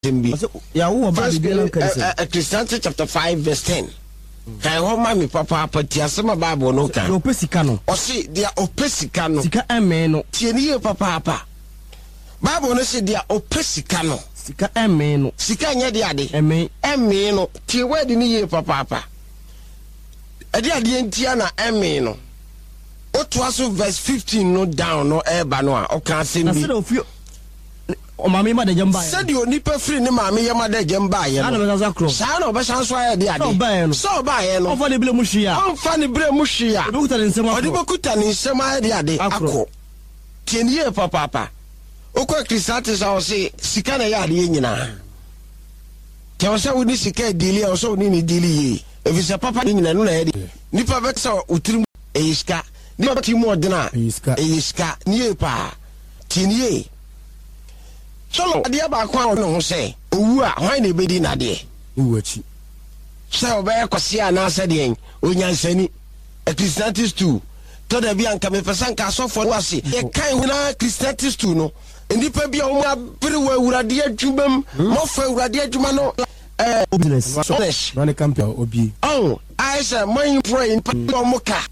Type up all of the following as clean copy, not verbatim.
Christianity chapter 5 verse 10. Kai ho ma me papa pati asema Bible no kan. Opesika no. O se dia opesika no. Sika eme no. Tie ni papa. Bible no se dia opesika no. Sika eme no. Sika nya dia ade. Eme no. Tie word ni ye papa. Ade ade ntia na eme no. O to aso verse 15 no down no eba no a o kan se bi. O mami ma de jamba said you nipa free ni mami ya ma de jamba ye no na za kro sa na obesan so aye de ade so ba ye no on fa ni bre mu hwia o de bekuta ni nsem aye de ade akọ tienie papa o ko Christianity sa o se sika na ya ade nyina te o se wo ni sika dili o so ni dili ye efi se papa ni nyina no na ye de nipa be sa otiri eyiska ni ba ti mu odena eyiska ni pa tienie so ade ba kwa no ho se owu a hwan na bedi na de uwachi se oba kwase na ase de onyansani Christianity 2 to da bi anka me pesa nka asofo wase e kan huna Christianity 2 no ndipa bi a wo abere wa awurade adwumam mo fa awurade adwuma no business no ne campaign obi I say my friend pa mo ka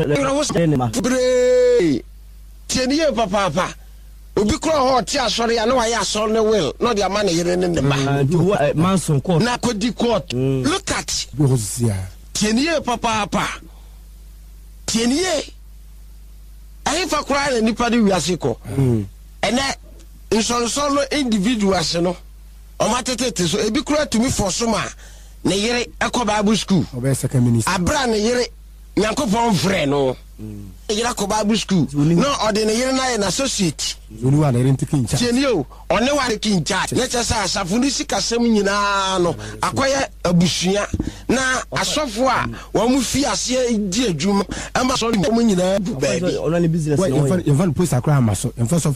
tienie papa obi kro ho ti asori ya no ya asori ne will no dia man yere ne ba manson court na kodi court look at tienie papa tienie ai fa kra ne nipa de wiase ko ene insonso individuals no o matete so ebi kra to me for so ma ne yere ekọ Bible school obeseka minister abra ne yere Nyankopon frɛ no yira ko Bible school no ordinary yira na na associate zoni wa na yira ntiki ncha tienio one wa de kincha na chesa asafo ni sikasem nyina no akoye abusua na asofo a wo mu fi ase di adwuma ama so mo nyina bu baabi ona ne business no even post akra amaso